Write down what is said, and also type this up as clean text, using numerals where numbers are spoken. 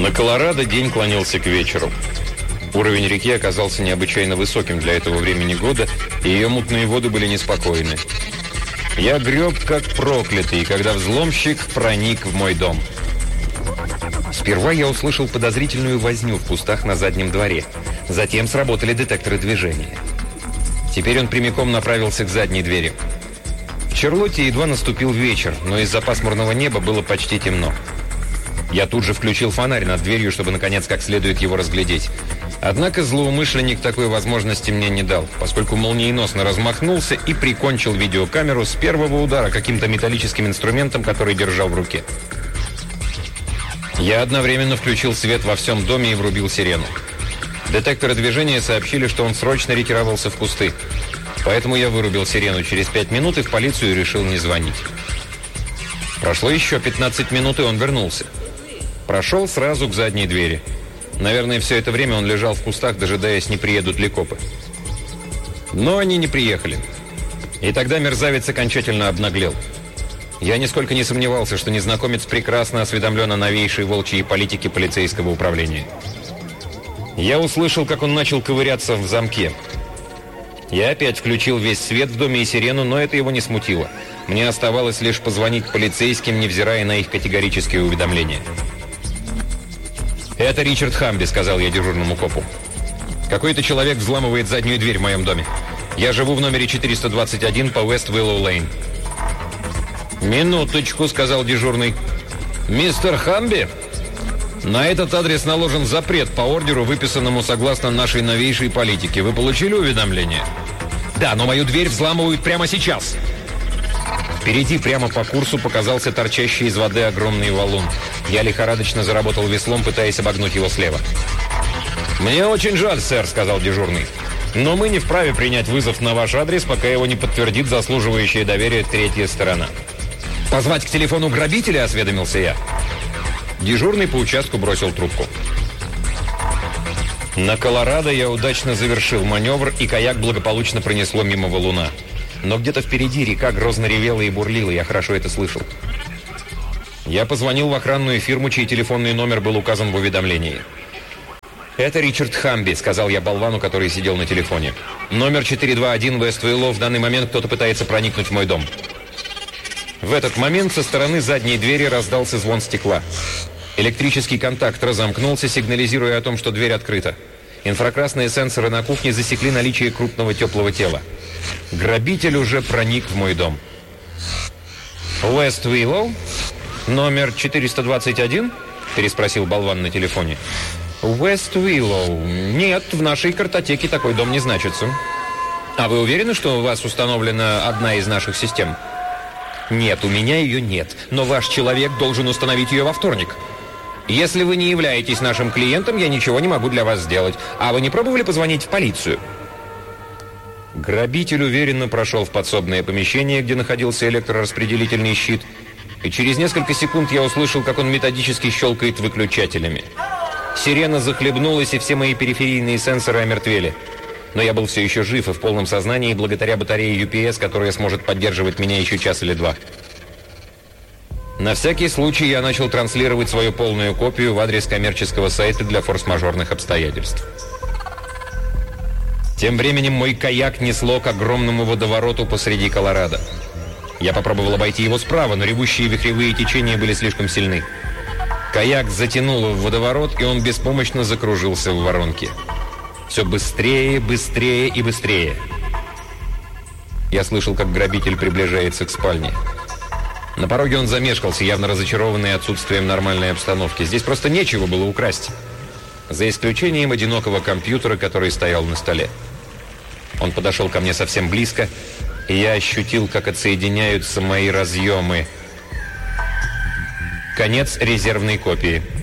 На Колорадо день клонился к вечеру. Уровень реки оказался необычайно высоким для этого времени года, и ее мутные воды были неспокойны. Я греб как проклятый, когда взломщик проник в мой дом. Сперва я услышал подозрительную возню в кустах на заднем дворе. Затем сработали детекторы движения. Теперь он прямиком направился к задней двери. В Чарлотте едва наступил вечер, но из-за пасмурного неба было почти темно. Я тут же включил фонарь над дверью, чтобы, наконец, как следует его разглядеть. Однако злоумышленник такой возможности мне не дал, поскольку молниеносно размахнулся и прикончил видеокамеру с первого удара каким-то металлическим инструментом, который держал в руке. Я одновременно включил свет во всем доме и врубил сирену. Детекторы движения сообщили, что он срочно ретировался в кусты. Поэтому я вырубил сирену через 5 минут и в полицию решил не звонить. Прошло еще 15 минут, и он вернулся. Прошел сразу к задней двери. Наверное, все это время он лежал в кустах, дожидаясь, не приедут ли копы. Но они не приехали. И тогда мерзавец окончательно обнаглел. Я нисколько не сомневался, что незнакомец прекрасно осведомлен о новейшей волчьей политике полицейского управления. Я услышал, как он начал ковыряться в замке. Я опять включил весь свет в доме и сирену, но это его не смутило. Мне оставалось лишь позвонить полицейским, невзирая на их категорические уведомления. «Это Ричард Хамби», — сказал я дежурному копу. «Какой-то человек взламывает заднюю дверь в моем доме. Я живу в номере 421 по Вест-Уиллоу-Лейн». «Минуточку», — сказал дежурный. «Мистер Хамби? На этот адрес наложен запрет по ордеру, выписанному согласно нашей новейшей политике. Вы получили уведомление?» «Да, но мою дверь взламывают прямо сейчас». Впереди, прямо по курсу, показался торчащий из воды огромный валун. Я лихорадочно заработал веслом, пытаясь обогнуть его слева. «Мне очень жаль, сэр», — сказал дежурный. «Но мы не вправе принять вызов на ваш адрес, пока его не подтвердит заслуживающая доверия третья сторона». «Позвать к телефону грабителя?» — осведомился я. Дежурный по участку бросил трубку. На Колорадо я удачно завершил маневр, и каяк благополучно пронесло мимо валуна. Но где-то впереди река грозно ревела и бурлила, я хорошо это слышал. Я позвонил в охранную фирму, чей телефонный номер был указан в уведомлении. «Это Ричард Хамби», — сказал я болвану, который сидел на телефоне. «Номер 421 Вест-Уиллоу, в данный момент кто-то пытается проникнуть в мой дом». В этот момент со стороны задней двери раздался звон стекла. Электрический контакт разомкнулся, сигнализируя о том, что дверь открыта. Инфракрасные сенсоры на кухне засекли наличие крупного теплого тела. Грабитель уже проник в мой дом. «Вест-Уиллоу? Номер 421?» – переспросил болван на телефоне. «Вест-Уиллоу. Нет, в нашей картотеке такой дом не значится». «А вы уверены, что у вас установлена одна из наших систем?» «Нет, у меня ее нет, но ваш человек должен установить ее во вторник». «Если вы не являетесь нашим клиентом, я ничего не могу для вас сделать. А вы не пробовали позвонить в полицию?» Грабитель уверенно прошел в подсобное помещение, где находился электрораспределительный щит, и через несколько секунд я услышал, как он методически щелкает выключателями. Сирена захлебнулась, и все мои периферийные сенсоры омертвели. Но я был все еще жив и в полном сознании благодаря батарее UPS, которая сможет поддерживать меня еще час или два. На всякий случай я начал транслировать свою полную копию в адрес коммерческого сайта для форс-мажорных обстоятельств. Тем временем мой каяк несло к огромному водовороту посреди Колорадо. Я попробовал обойти его справа, но ревущие вихревые течения были слишком сильны. Каяк затянуло в водоворот, и он беспомощно закружился в воронке. Все быстрее, быстрее и быстрее. Я слышал, как грабитель приближается к спальне. На пороге он замешкался, явно разочарованный отсутствием нормальной обстановки. Здесь просто нечего было украсть. За исключением одинокого компьютера, который стоял на столе. Он подошел ко мне совсем близко, и я ощутил, как отсоединяются мои разъемы. Конец резервной копии.